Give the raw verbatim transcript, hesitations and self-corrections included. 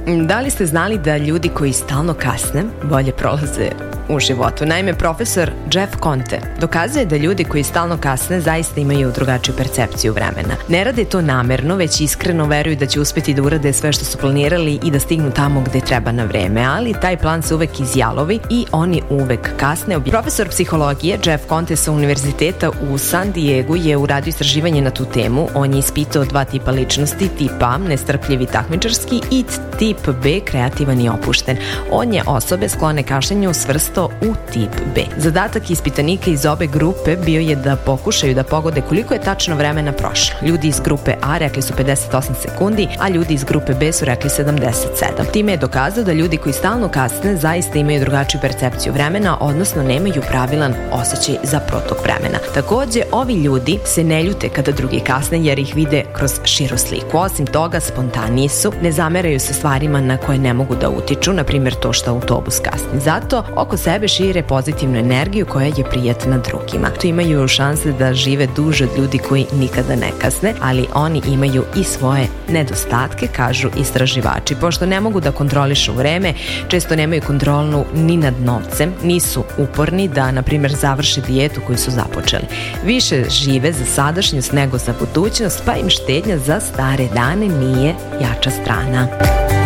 Da li ste znali da ljudi koji stalno kasne bolje prolaze u životu? Naime, profesor Jeff Conte dokazuje da ljudi koji stalno kasne zaista imaju drugačiju percepciju vremena. Ne rade to namerno, već iskreno veruju da će uspeti da urade sve što su planirali i da stignu tamo gde treba na vreme, ali taj plan se uvek izjalovi i oni uvek kasne. Profesor psihologije Jeff Conte sa univerziteta u San Diegu je uradio istraživanje na tu temu. On je ispitao dva tipa ličnosti, tip A, nestrpljivi takmičarski, i tip B, kreativan i opušten. On je osobe sklone kašljanju svrstao u tip B. Zadatak ispitanika iz obe grupe bio je da pokušaju da pogode koliko je tačno vremena prošlo. Ljudi iz grupe A rekli su pedeset osam sekundi, a ljudi iz grupe B su rekli sedamdeset sedam. Time je dokazao da ljudi koji stalno kasne zaista imaju drugačiju percepciju vremena, odnosno nemaju pravilan osjećaj za protok vremena. Takođe, ovi ljudi se ne ljute kada drugi kasne jer ih vide kroz širu sliku. Osim toga, spontaniji su, ne zameraju se stvarima na koje ne mogu da utiču, na primjer to što autobus kasni. Zato oko sebe šire pozitivnu energiju koja je prijatna drugima. Tu imaju šanse da žive duže od ljudi koji nikada ne kasne, ali oni imaju i svoje nedostatke, kažu istraživači. Pošto ne mogu da kontrolišu vreme, često nemaju kontrolu ni nad novcem, nisu uporni da, na primjer, završe dijetu koju su započeli. Više žive za sadašnjost nego za budućnost, pa im štednja za stare dane nije jača strana.